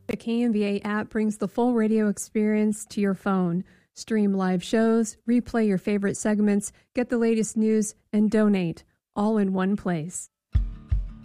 The KMVA app brings the full radio experience to your phone. Stream live shows, replay your favorite segments, get the latest news, and donate, all in one place.